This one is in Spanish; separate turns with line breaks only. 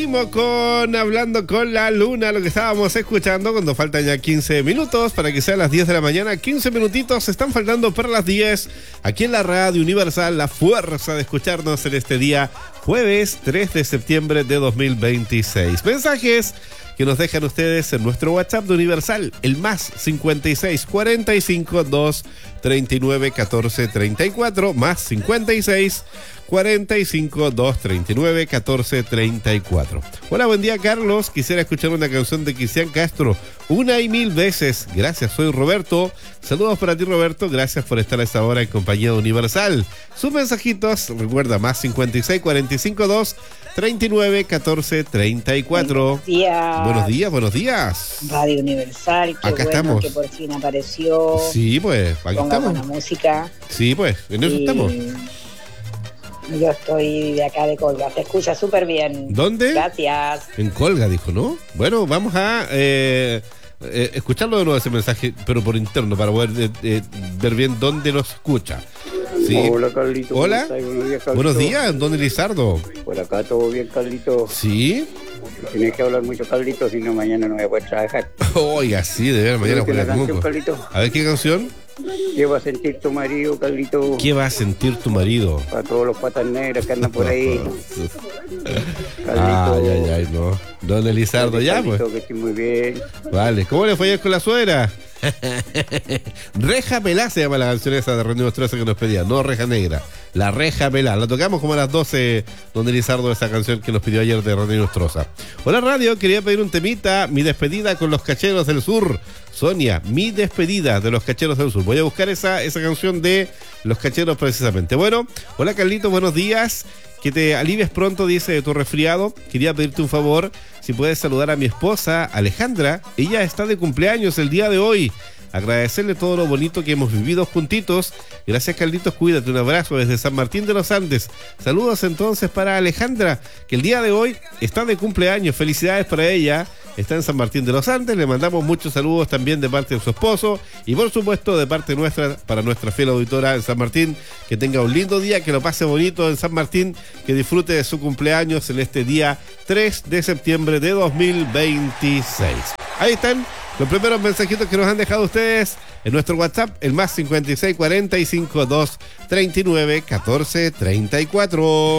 Seguimos con Hablando con la Luna, lo que estábamos escuchando cuando faltan ya 15 minutos para que sean las 10 de la mañana. 15 minutitos están faltando para las 10 aquí en la Radio Universal, la fuerza de escucharnos en este día jueves 3 de septiembre de 2026. Mensajes que nos dejan ustedes en nuestro WhatsApp de Universal, el más 56 45 2 39 14 34, más 56 45 2 39 14 34. Hola, buen día, Carlos. Quisiera escuchar una canción de Cristian Castro, una y mil veces. Gracias, soy Roberto. Saludos para ti, Roberto. Gracias por estar a esta hora en compañía de Universal. Sus mensajitos, recuerda, más 56 45 2 39 14 34.
Buenos días.
Buenos días, buenos días.
Radio Universal, qué
acá
bueno
estamos.
que por fin apareció.
Sí, pues, aquí
Ponga
estamos.
buena música.
Sí, pues, en eso estamos.
Yo estoy de acá de Colga, te escucha súper bien.
¿Dónde?
Gracias.
En Colga, dijo, ¿no? Bueno, vamos a escucharlo de nuevo ese mensaje, pero por interno, para poder ver bien dónde nos escucha. Sí.
Hola, Carlito.
Hola.
Buenos días, Carlito.
Buenos días, don Elizardo.
Por acá todo bien, Carlito.
Sí.
Tienes que hablar mucho, Carlito, si no mañana no voy a poder trabajar.
Oiga, sí, de ver, mañana
¿Qué
por
la
el
canción,
mundo.
Carlito?
A ver, ¿qué canción?
¿Qué va a sentir tu marido, Carlito?
¿Qué va a sentir tu marido?
Para todos los patas negras que andan por ahí.
Ay, no. Don Elizardo, ya,
Carlito,
pues.
que estoy muy bien.
Vale, ¿cómo le fue ayer con la suegra? Reja pelá se llama la canción esa de René Nostroza que nos pedía, no reja negra, la reja pelá. La tocamos como a las 12, don Elizardo, esa canción que nos pidió ayer de René Nostroza. Hola, radio, quería pedir un temita, mi despedida con los Cacheros del Sur. Sonia, mi despedida de los Cacheros del Sur. Voy a buscar esa canción de los Cacheros precisamente. Bueno, hola, Carlito, buenos días. Que te alivies pronto, dice, de tu resfriado. Quería pedirte un favor, si puedes saludar a mi esposa, Alejandra. Ella está de cumpleaños el día de hoy. Agradecerle todo lo bonito que hemos vivido juntitos. Gracias, Carlitos, cuídate, un abrazo desde San Martín de los Andes. Saludos entonces para Alejandra, que el día de hoy está de cumpleaños. Felicidades para ella. Está en San Martín de los Andes. Le mandamos muchos saludos también de parte de su esposo y por supuesto de parte nuestra, para nuestra fiel auditora en San Martín. Que tenga un lindo día, que lo pase bonito en San Martín, que disfrute de su cumpleaños en este día 3 de septiembre de 2026. Ahí están los primeros mensajitos que nos han dejado ustedes en nuestro WhatsApp, el más 56 45 2 39 14 34.